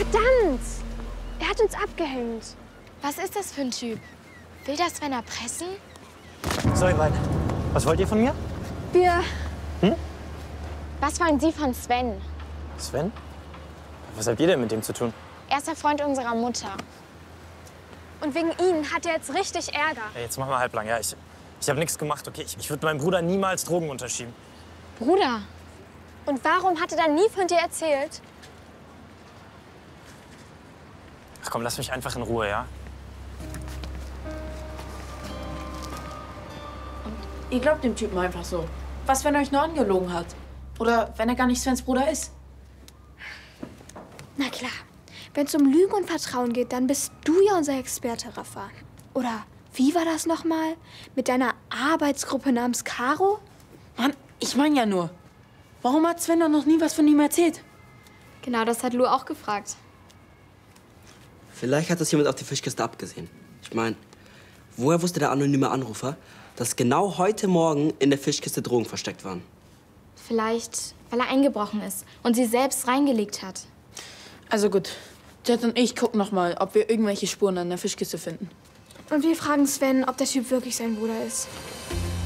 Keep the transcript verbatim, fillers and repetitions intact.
Verdammt! Er hat uns abgehängt. Was ist das für ein Typ? Will das Sven erpressen? So, ihr beiden. Was wollt ihr von mir? Wir... Hm? Was wollen Sie von Sven? Sven? Was habt ihr denn mit dem zu tun? Er ist der Freund unserer Mutter. Und wegen Ihnen hat er jetzt richtig Ärger. Ja, jetzt mach mal halblang. Ja, ich, ich habe nichts gemacht, okay? Ich, ich würde meinem Bruder niemals Drogen unterschieben. Bruder, Und warum hat er dann nie von dir erzählt? Ach komm, lass mich einfach in Ruhe, ja? Ihr glaubt dem Typen einfach so. Was, wenn er euch nur angelogen hat? Oder wenn er gar nicht Svens Bruder ist? Na klar. Wenn es um Lügen und Vertrauen geht, dann bist du ja unser Experte, Rafa. Oder wie war das nochmal? Mit deiner Arbeitsgruppe namens Caro? Mann, ich meine ja nur. Warum hat Sven doch noch nie was von ihm erzählt? genau das hat Lou auch gefragt. Vielleicht hat das jemand auf die Fischkiste abgesehen. Ich meine, woher wusste der anonyme Anrufer, dass genau heute Morgen in der Fischkiste Drogen versteckt waren? Vielleicht, weil er eingebrochen ist und sie selbst reingelegt hat. Also gut. Jet und ich gucken noch mal, ob wir irgendwelche Spuren an der Fischkiste finden. Und wir fragen Sven, ob der Typ wirklich sein Bruder ist.